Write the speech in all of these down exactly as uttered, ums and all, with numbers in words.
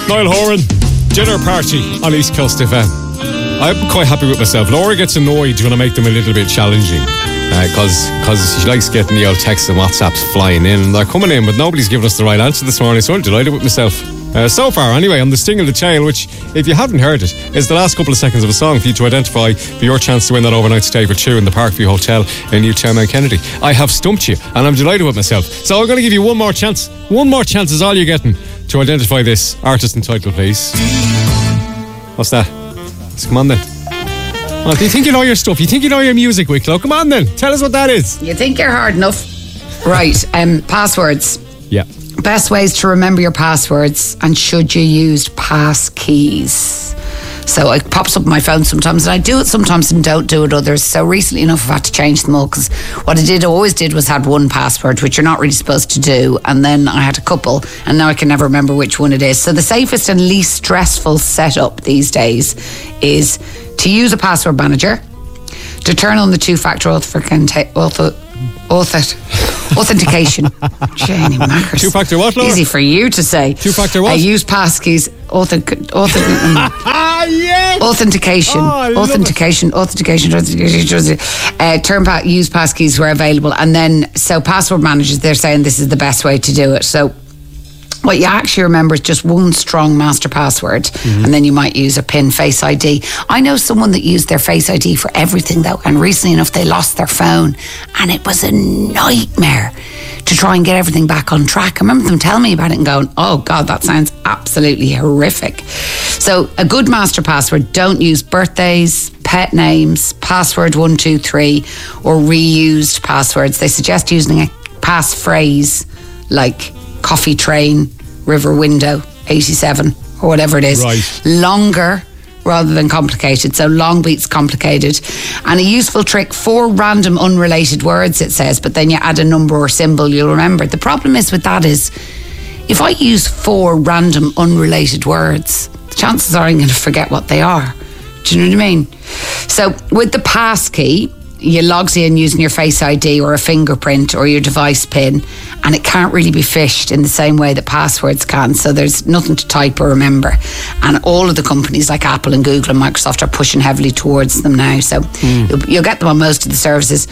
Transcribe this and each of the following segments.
Niall Horan, dinner party on East Coast F M. I'm quite happy with myself. Laura gets annoyed when I make them a little bit challenging because uh, cause she likes getting the old texts and WhatsApps flying in, and they're coming in, but nobody's given us the right answer this morning, so I'm delighted with myself. Uh, so far, anyway, on the Sting of the Tail, which, if you haven't heard it, is the last couple of seconds of a song for you to identify for your chance to win that overnight stay for two in the Parkview Hotel in Newtown Mount Kennedy. I have stumped you, and I'm delighted with myself. So I'm going to give you one more chance. One more chance is all you're getting to identify this artist and title, please. What's that? So come on then. Oh, do you think you know your stuff? You think you know your music, Wicklow? Come on then. Tell us what that is. You think you're hard enough. Right. Um, passwords. Yeah. Best ways to remember your passwords, and should you use pass keys? So it pops up on my phone sometimes, and I do it sometimes and don't do it others. So recently enough, I've had to change them all, because what I did, always did, was had one password, which you're not really supposed to do, and then I had a couple, and now I can never remember which one it is. So the safest and least stressful setup these days is to use a password manager, to turn on the two-factor authentication. Author- author- authentication. Jenny Mackers. Two-factor what, Laura? Easy for you to say. Two-factor what? I use passkeys. Author- author- yes! Authentication. Oh, authentication. Authentication. Authentication. Uh, turn pa- use passkeys where available, and then so password managers, they're saying this is the best way to do it. So what you actually remember is just one strong master password, mm-hmm. and then you might use a PIN, Face I D. I know someone that used their Face I D for everything though, and recently enough they lost their phone, and it was a nightmare to try and get everything back on track. I remember them telling me about it and going, oh God, that sounds absolutely horrific. So a good master password, don't use birthdays, pet names, password one two three, or reused passwords. They suggest using a passphrase like coffee train, river window, eighty-seven, or whatever it is. Right. Longer rather than complicated. So long beats complicated. And a useful trick, four random unrelated words, it says, but then you add a number or symbol, you'll remember. The problem is with that is, if I use four random unrelated words, the chances are I'm going to forget what they are. Do you know what I mean? So with the pass key, you logs in using your Face I D or a fingerprint or your device PIN, and it can't really be phished in the same way that passwords can. So there's nothing to type or remember. And all of the companies like Apple and Google and Microsoft are pushing heavily towards them now. So mm. you'll, you'll get them on most of the services.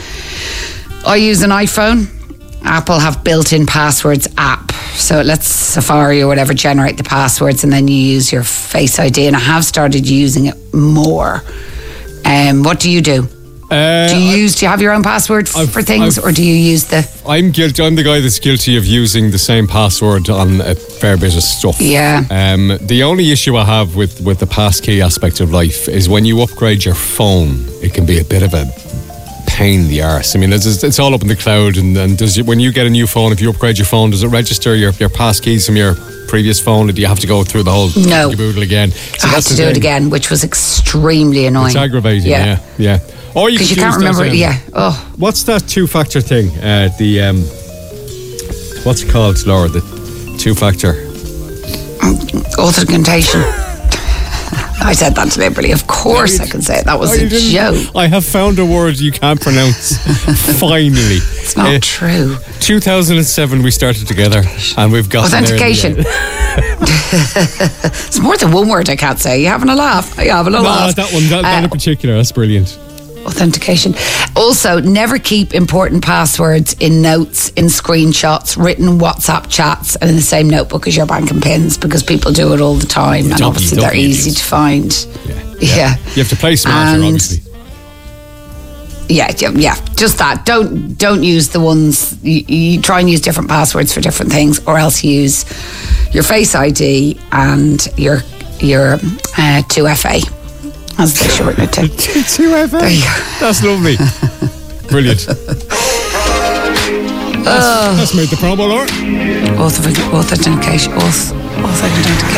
I use an iPhone. Apple have built-in passwords app. So it lets Safari or whatever generate the passwords, and then you use your Face I D. And I have started using it more. Um, what do you do? Uh, do you use? Do you have your own password f- for things, I've, or do you use the? I'm guilty. I'm the guy that's guilty of using the same password on a fair bit of stuff. Yeah. Um, the only issue I have with with the passkey aspect of life is when you upgrade your phone, it can be a bit of a pain in the arse. I mean, it's, it's all up in the cloud, and, and does you, when you get a new phone, if you upgrade your phone, does it register your your passkeys from your previous phone, or do you have to go through the whole no boodle again? So I had to do it again, which was extremely annoying. It's aggravating. Yeah, yeah. yeah. Or you, you can't remember. Those, um, yeah. Oh. What's that two-factor thing? Uh, the um, what's it called, Laura? The two-factor authentication. I said that deliberately. Of course, no, I can say it. That was no, a joke. I have found a word you can't pronounce. Finally, it's not uh, true. two thousand seven, we started together, and we've got authentication. It's more than one word I can't say. You having a laugh? You having a no, laugh? that one, that, that uh, in particular, that's brilliant. Authentication. Also, never keep important passwords in notes, in screenshots, written WhatsApp chats, and in the same notebook as your banking pins, because people do it all the time, and obviously they're easy to find. Yeah, yeah. yeah. You have to play smarter, and obviously. Yeah, yeah, just that. Don't don't use the ones. You, you try and use different passwords for different things, or else use your Face I D and your your uh, two F A. As they shorten it to. two F A. There you go. That's lovely. Brilliant. That's, that's made the promo, Laura. Authentication. Authentication. Authentication.